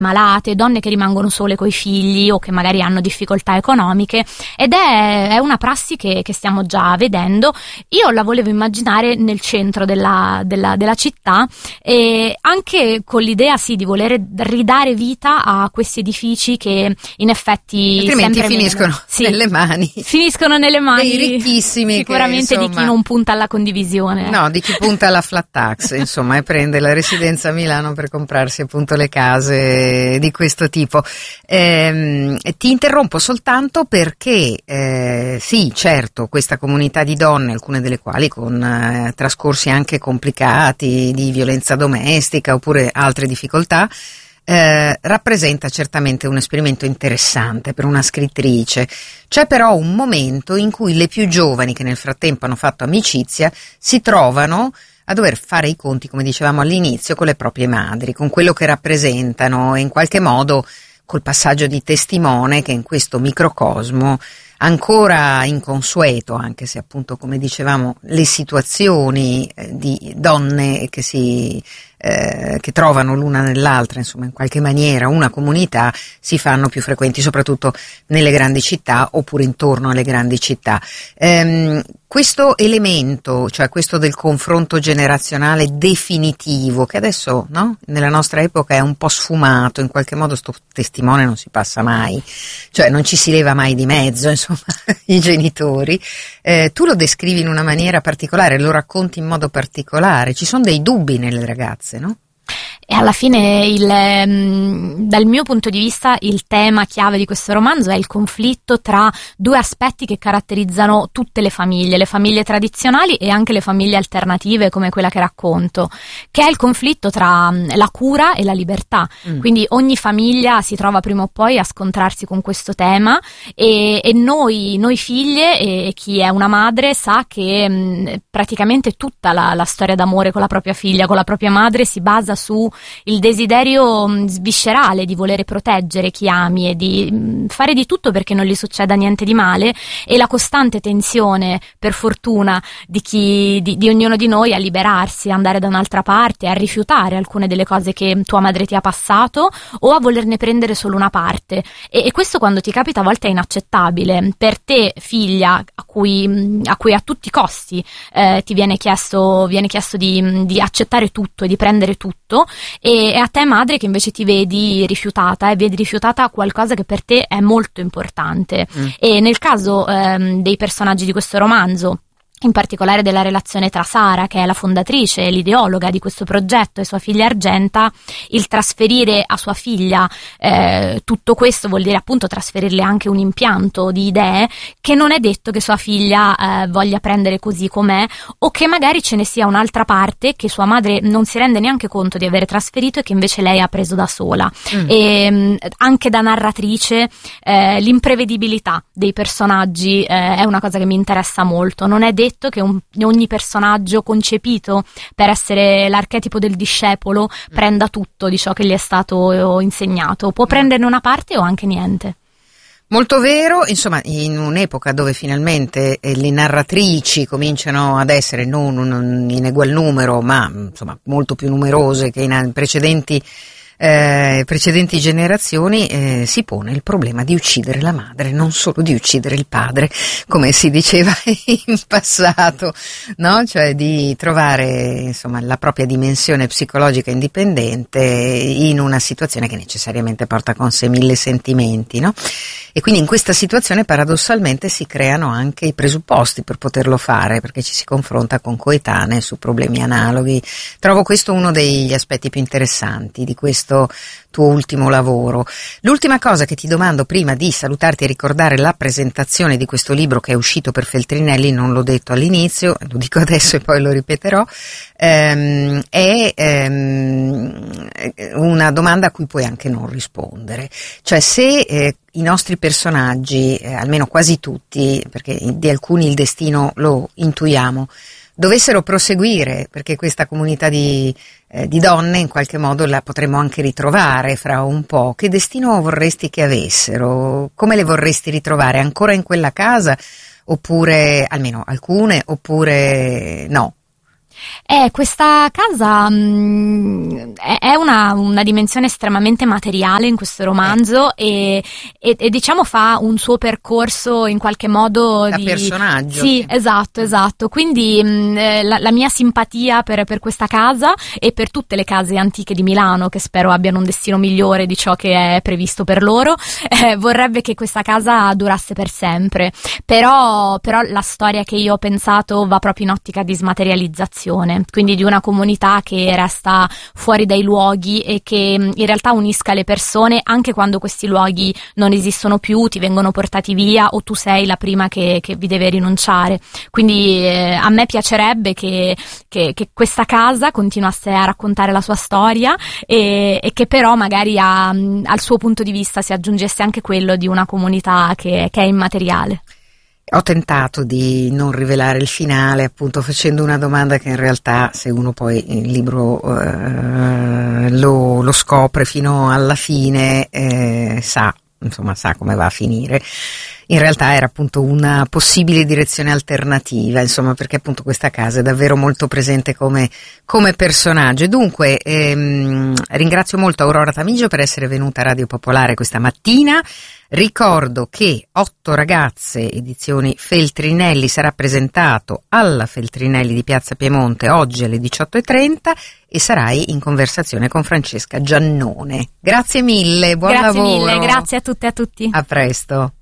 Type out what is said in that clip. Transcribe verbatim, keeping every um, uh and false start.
malate, donne che rimangono sole coi figli o che magari hanno difficoltà economiche, ed è, è una prassi che, che stiamo già vedendo. Io la volevo immaginare nel centro della, della, della città, e anche con l'idea sì di voler ridare vita a questi edifici che in effetti altrimenti finiscono sì, nelle mani finiscono nelle mani dei ricchissimi, sicuramente, che, insomma, di chi non punta alla condivisione, no, di chi punta alla flat tax insomma, e prende la residenza a Milano per comprarsi appunto le case di questo tipo. Eh, ti interrompo soltanto perché eh, sì, certo, questa comunità di donne, alcune delle quali con eh, trascorsi anche complicati di violenza domestica oppure altre difficoltà, eh, rappresenta certamente un esperimento interessante per una scrittrice. C'è però un momento in cui le più giovani, che nel frattempo hanno fatto amicizia, si trovano a dover fare i conti, come dicevamo all'inizio, con le proprie madri, con quello che rappresentano e in qualche modo col passaggio di testimone che in questo microcosmo ancora inconsueto, anche se appunto, come dicevamo, le situazioni di donne che si eh, che trovano l'una nell'altra, insomma, in qualche maniera una comunità, si fanno più frequenti, soprattutto nelle grandi città oppure intorno alle grandi città. Ehm, questo elemento, cioè questo del confronto generazionale definitivo, che adesso, no, nella nostra epoca è un po' sfumato, in qualche modo sto testimone non si passa mai, cioè non ci si leva mai di mezzo, insomma, i genitori, eh, tu lo descrivi in una maniera particolare, lo racconti in modo particolare, ci sono dei dubbi nelle ragazze, no? E alla fine, il, dal mio punto di vista, il tema chiave di questo romanzo è il conflitto tra due aspetti che caratterizzano tutte le famiglie, le famiglie tradizionali e anche le famiglie alternative come quella che racconto, che è il conflitto tra la cura e la libertà. Mm. Quindi ogni famiglia si trova prima o poi a scontrarsi con questo tema, e, e noi, noi figlie e, e chi è una madre sa che mh, praticamente tutta la, la storia d'amore con la propria figlia, con la propria madre, si basa su il desiderio viscerale di volere proteggere chi ami e di fare di tutto perché non gli succeda niente di male, e la costante tensione, per fortuna, di chi di, di ognuno di noi a liberarsi, a andare da un'altra parte, a rifiutare alcune delle cose che tua madre ti ha passato o a volerne prendere solo una parte, e, e questo, quando ti capita, a volte è inaccettabile. Per te figlia, a cui a, cui a tutti i costi eh, ti viene chiesto, viene chiesto di, di accettare tutto e di prendere tutto, e a te madre che invece ti vedi rifiutata e vedi rifiutata qualcosa che per te è molto importante. Mm. E nel caso ehm, dei personaggi di questo romanzo, in particolare della relazione tra Sara, che è la fondatrice e l'ideologa di questo progetto, e sua figlia Argenta, il trasferire a sua figlia eh, tutto questo vuol dire appunto trasferirle anche un impianto di idee che non è detto che sua figlia eh, voglia prendere così com'è, o che magari ce ne sia un'altra parte che sua madre non si rende neanche conto di avere trasferito e che invece lei ha preso da sola. Mm. E mh, anche da narratrice eh, l'imprevedibilità dei personaggi eh, è una cosa che mi interessa molto. Non è detto che un, ogni personaggio concepito per essere l'archetipo del discepolo mm. prenda tutto di ciò che gli è stato insegnato, può mm. prenderne una parte o anche niente. Molto vero, insomma, in un'epoca dove finalmente eh, le narratrici cominciano ad essere non un, in egual numero, ma insomma molto più numerose che in precedenti Eh, precedenti generazioni, eh, si pone il problema di uccidere la madre, non solo di uccidere il padre, come si diceva in passato, no? Cioè di trovare, insomma, la propria dimensione psicologica indipendente in una situazione che necessariamente porta con sé mille sentimenti, no? E quindi in questa situazione paradossalmente si creano anche i presupposti per poterlo fare, perché ci si confronta con coetanee su problemi analoghi. Trovo questo uno degli aspetti più interessanti di questo tuo ultimo lavoro. L'ultima cosa che ti domando prima di salutarti e ricordare la presentazione di questo libro che è uscito per Feltrinelli, non l'ho detto all'inizio, lo dico adesso e poi lo ripeterò, ehm, è ehm, una domanda a cui puoi anche non rispondere. Cioè, se eh, i nostri personaggi, eh, almeno quasi tutti, perché di alcuni il destino lo intuiamo, dovessero proseguire, perché questa comunità di, eh, di donne in qualche modo la potremmo anche ritrovare fra un po', che destino vorresti che avessero? Come le vorresti ritrovare? Ancora in quella casa? Oppure, almeno alcune, oppure no? Eh, questa casa mh, è, è una, una dimensione estremamente materiale in questo romanzo e, e, e diciamo fa un suo percorso in qualche modo da di personaggio. Sì, esatto, esatto. Quindi mh, la, la mia simpatia per, per questa casa e per tutte le case antiche di Milano, che spero abbiano un destino migliore di ciò che è previsto per loro, eh, vorrebbe che questa casa durasse per sempre. Però, però la storia che io ho pensato va proprio in ottica di smaterializzazione, quindi di una comunità che resta fuori dai luoghi e che in realtà unisca le persone anche quando questi luoghi non esistono più, ti vengono portati via o tu sei la prima che, che vi deve rinunciare. Quindi eh, a me piacerebbe che, che, che questa casa continuasse a raccontare la sua storia e, e che però magari a, al suo punto di vista si aggiungesse anche quello di una comunità che, che è immateriale. Ho tentato di non rivelare il finale, appunto facendo una domanda che in realtà, se uno poi il libro eh, lo, lo scopre fino alla fine, eh, sa, insomma, sa come va a finire. In realtà era appunto una possibile direzione alternativa, insomma, perché appunto questa casa è davvero molto presente come, come personaggio. E dunque ehm, ringrazio molto Aurora Tamigio per essere venuta a Radio Popolare questa mattina. Ricordo che Otto ragazze, edizioni Feltrinelli, sarà presentato alla Feltrinelli di Piazza Piemonte oggi alle diciotto e trenta e sarai in conversazione con Francesca Giannone. Grazie mille, buon Grazie lavoro. mille, grazie a tutte e a tutti. A presto.